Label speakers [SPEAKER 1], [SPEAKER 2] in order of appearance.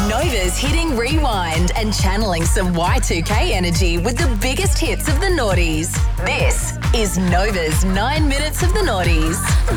[SPEAKER 1] Nova's hitting rewind and channeling some Y2K energy with the biggest hits of the noughties. This is Nova's 9 Minutes of the Noughties.